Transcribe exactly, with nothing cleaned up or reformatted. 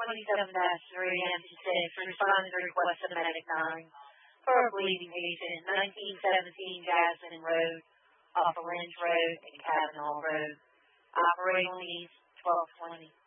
twenty-seven three M T six, responding to request of Medic nine for a bleeding patient, nineteen seventeen Gadsden Road, off of Lynch Road and Cavanaugh Road. Operating leads twelve twenty.